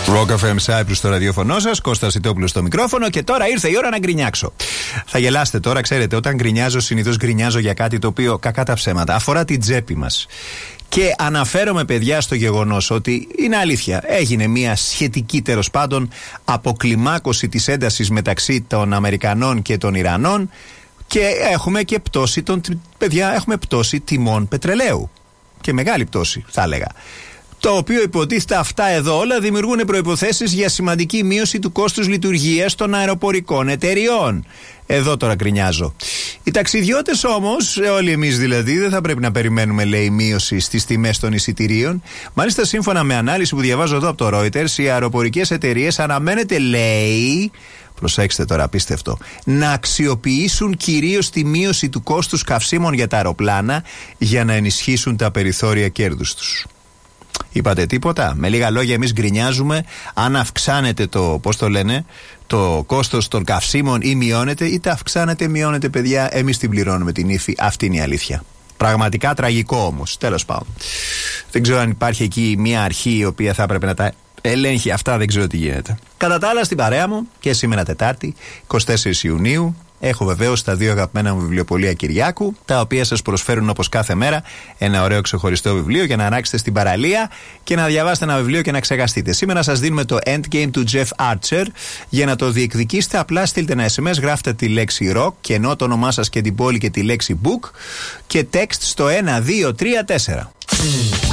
Rock FM Cyprus στο ραδιόφωνο σας, Κώστας Ιτόπουλος στο μικρόφωνο και τώρα ήρθε η ώρα να γκρινιάξω. Θα γελάσετε τώρα, ξέρετε, όταν γκρινιάζω συνήθως γκρινιάζω για κάτι το οποίο, κακά τα ψέματα, αφορά την τσέπη μας. Και αναφέρομαι, παιδιά, στο γεγονός ότι είναι αλήθεια. Έγινε μια σχετική, τέλος πάντων, αποκλιμάκωση της έντασης μεταξύ των Αμερικανών και των Ιρανών και έχουμε και πτώση έχουμε πτώση τιμών πετρελαίου. Και μεγάλη πτώση, θα έλεγα. Το οποίο υποτίθεται αυτά εδώ όλα δημιουργούν προϋποθέσεις για σημαντική μείωση του κόστους λειτουργίας των αεροπορικών εταιριών. Εδώ τώρα γκρινιάζω. Οι ταξιδιώτες όμως, όλοι εμείς δηλαδή, δεν θα πρέπει να περιμένουμε, λέει, μείωση στις τιμές των εισιτηρίων. Μάλιστα, σύμφωνα με ανάλυση που διαβάζω εδώ από το Reuters, οι αεροπορικές εταιρείες αναμένεται, λέει, προσέξτε τώρα, απίστευτο, να αξιοποιήσουν κυρίως τη μείωση του κόστους καυσίμων για τα αεροπλάνα για να ενισχύσουν τα περιθώρια κέρδους τους. Είπατε τίποτα? Με λίγα λόγια, εμείς γκρινιάζουμε αν αυξάνεται το κόστος των καυσίμων ή μειώνεται, είτε αυξάνεται, μειώνεται, παιδιά, εμείς την πληρώνουμε την ύφη. Αυτή είναι η αλήθεια. Πραγματικά τραγικό όμως, τέλος πάντων. Δεν ξέρω αν υπάρχει εκεί μια αρχή η οποία θα έπρεπε να τα ελέγχει αυτά, δεν ξέρω τι γίνεται. Κατά τα άλλα, στην παρέα μου και σήμερα Τετάρτη, 24 Ιουνίου, έχω βεβαίως τα δύο αγαπημένα μου βιβλιοπωλεία Κυριάκου, τα οποία σας προσφέρουν όπως κάθε μέρα ένα ωραίο ξεχωριστό βιβλίο για να ανάξετε στην παραλία και να διαβάσετε ένα βιβλίο και να ξεχαστείτε. Σήμερα σας δίνουμε το Endgame του Jeff Archer. Για να το διεκδικήσετε, απλά στείλτε ένα SMS, γράφτε τη λέξη rock και ενώ το όνομά σας και την πόλη και τη λέξη book και text στο 1234.